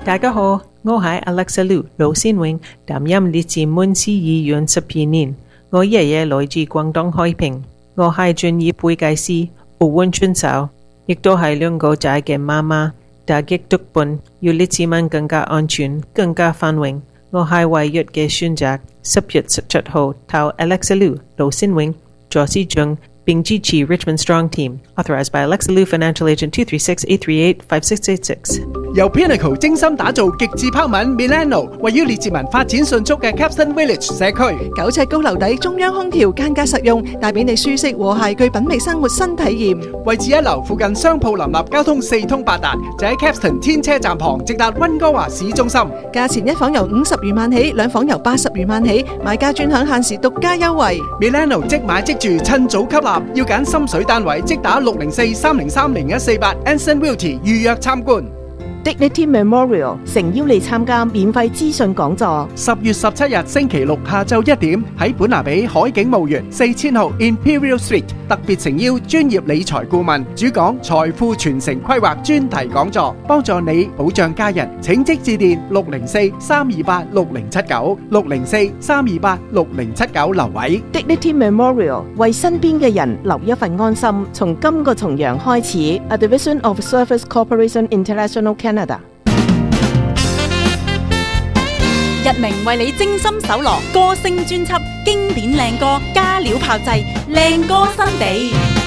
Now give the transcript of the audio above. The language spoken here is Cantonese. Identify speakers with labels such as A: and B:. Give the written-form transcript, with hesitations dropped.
A: 大家好，我係 Alexa Liu 盧先榮，擔任嚟自門市議員12年。我爺爺來自廣東海平，我係專業會計師，奧運選手，亦都係兩個仔嘅媽媽。打擊毒品要令市民更加安全、更加繁榮。我係唯一嘅選擇。10月17號投 Alexa Liu 盧先榮做市長，並支持 Richmond Strong Team. Authorized by Alexa Liu, Financial Agent 236-838-5686.
B: 由 Pinnacle 精心打造極致拋物 Milano， 位於列治文發展迅速嘅 Capstan Village 社區
C: ，9尺高樓底，中央空調，間隔實用，帶俾你舒適和諧具品味生活新體驗。
B: 位置一流，附近商鋪林立，交通四通八達，就喺 Capstan 天車站旁，直達溫哥華市中心。
C: 價錢一房由50餘萬起，兩房由80餘萬起，買家專享限時獨家優惠。
B: Milano 即買即住，趁早吸納，要揀心水單位，即打604-303-0148 Anson Realty 預約參觀。
D: Dignity Memorial 誠邀你參加免費資訊講座。
B: 10月17日星期六下晝1點喺本拿比海景墓園4000號 Imperial Street， 特別誠邀專業理財顧問主講財富傳承規劃專題講座，幫助你保障家人。請即致電604-328-6079 604-328-6079留位。
D: Dignity Memorial 為身邊嘅人留一份安心。從今個重陽開始 ，A Division of Service Corporation International Canada。
E: 日明為你精心搜羅歌聲專輯經典靚歌，加料炮製靚歌新地。